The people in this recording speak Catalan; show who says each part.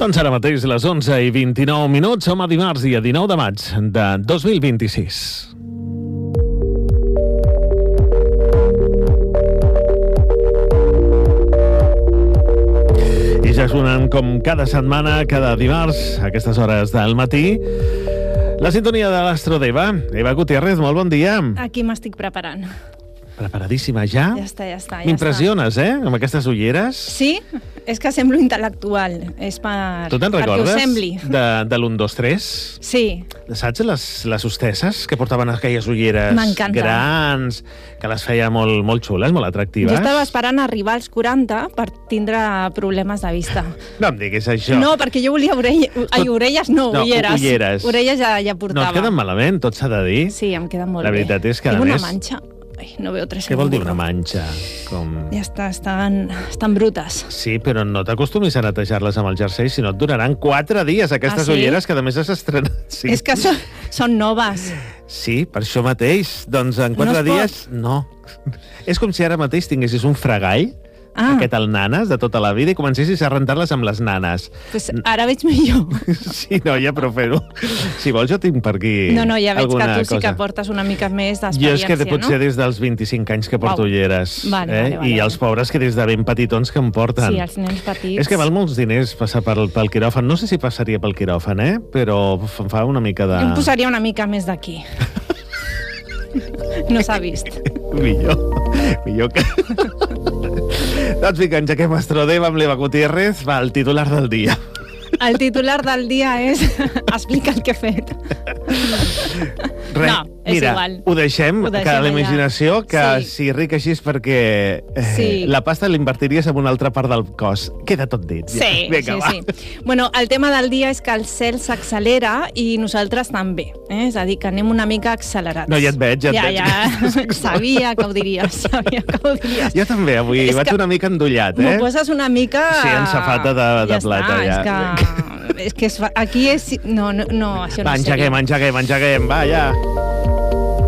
Speaker 1: Doncs ara mateix les 11:29. Som a dimarts, dia 19 de maig de 2026. I ja sonen com cada setmana, cada dimarts, a aquestes hores del matí, la sintonia de l'Astrodeva. Eva Gutiérrez, molt bon dia.
Speaker 2: Aquí m'estic preparant.
Speaker 1: Preparadíssima ja?
Speaker 2: Ja està.
Speaker 1: M'impressiones, amb aquestes ulleres.
Speaker 2: Sí? És que semblo intel·lectual. És per...
Speaker 1: Tu te'n recordes
Speaker 2: perquè ho sembli.
Speaker 1: de l'1, 2, 3?
Speaker 2: Sí.
Speaker 1: Saps les hostesses que portaven aquelles ulleres grans, que les feia molt, molt xules, molt atractives?
Speaker 2: Jo estava esperant arribar als 40 per tindre problemes de vista.
Speaker 1: No em diguis això.
Speaker 2: No, perquè jo volia ulleres, ulleres. Ulleres ja portava.
Speaker 1: No et queden malament, tot s'ha de dir.
Speaker 2: Sí, em queden molt bé.
Speaker 1: La veritat és que, a
Speaker 2: més...
Speaker 1: més...
Speaker 2: Tinc una manxa. Ai, no veo tres.
Speaker 1: Què vol dir una manxa?
Speaker 2: Ja està, estan brutes.
Speaker 1: Sí, però no t'acostumis a netejar-les amb el jersei, si no et duraran 4 dies, aquestes ulleres, que a més has estrenat. Sí.
Speaker 2: És que són noves.
Speaker 1: Sí, per això mateix. Doncs en 4 dies, no. És com si ara mateix tinguessis un fregall, aquest al nanes de tota la vida, i comencessis a rentar-les amb les nanes.
Speaker 2: Pues ara veig millor.
Speaker 1: Sí, noia, però fer-ho. Si vols, jo tinc per aquí
Speaker 2: No, ja veig que tu sí que
Speaker 1: cosa.
Speaker 2: portes una mica més d'experiència,
Speaker 1: Jo és que potser des dels 25 anys que porto ulleres.
Speaker 2: Vale.
Speaker 1: I els pobres que des de ben petitons que em porten.
Speaker 2: Sí, els nens petits.
Speaker 1: És que val molts diners passar pel quiròfan. No sé si passaria pel quiròfan, però em fa una mica de...
Speaker 2: Jo em posaria una mica més d'aquí. No s'ha vist.
Speaker 1: Millor que... Doncs vinga, engeguem Astrodeva amb l'Eva Gutiérrez. Va, el titular del dia.
Speaker 2: El titular del dia és explica el que he fet.
Speaker 1: Res,
Speaker 2: no, és
Speaker 1: mira,
Speaker 2: igual.
Speaker 1: Ho deixem que a la imaginació, que si ric així és perquè la pasta l'invertiries en una altra part del cos. Queda tot dit.
Speaker 2: Sí, sí. Bueno, el tema del dia és que el cel s'accelera i nosaltres també. És a dir, que anem una mica accelerats.
Speaker 1: No, ja et veig,
Speaker 2: Ja, sabia que ho diries,
Speaker 1: Jo també, avui vaig una mica endollat,
Speaker 2: M'ho poses una mica...
Speaker 1: Sí, en safata de plata, ja.
Speaker 2: És que aquí és... No, això no sé.
Speaker 1: Engeguem, va, ja.